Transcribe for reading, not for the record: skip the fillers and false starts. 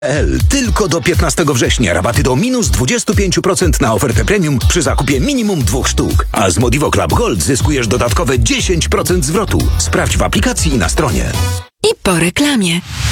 Tylko do 15 września rabaty do minus 25% na ofertę premium przy zakupie minimum 2 sztuk. A z Modivo Club Gold zyskujesz dodatkowe 10% zwrotu. Sprawdź w aplikacji i na stronie. I po reklamie.